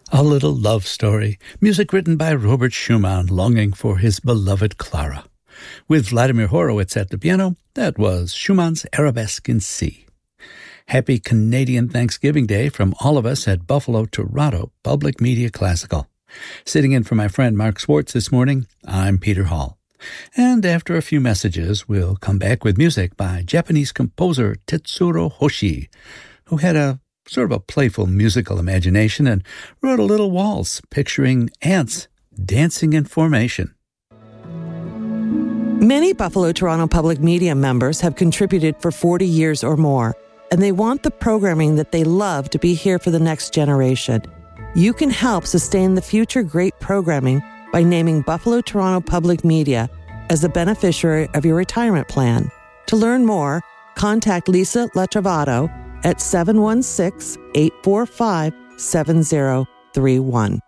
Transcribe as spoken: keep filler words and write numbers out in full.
A Little Love Story, music written by Robert Schumann, longing for his beloved Clara. With Vladimir Horowitz at the piano, that was Schumann's Arabesque in C. Happy Canadian Thanksgiving Day from all of us at Buffalo Toronto Public Media Classical. Sitting in for my friend Mark Swartz this morning, I'm Peter Hall. And after a few messages, we'll come back with music by Japanese composer Tetsuro Hoshi, who had a sort of a playful musical imagination and wrote a little waltz picturing ants dancing in formation. Many Buffalo Toronto Public Media members have contributed for forty years or more, and they want the programming that they love to be here for the next generation. You can help sustain the future great programming by naming Buffalo Toronto Public Media as the beneficiary of your retirement plan. To learn more, contact Lisa Latrovato at seven one six, eight four five, seven zero three one.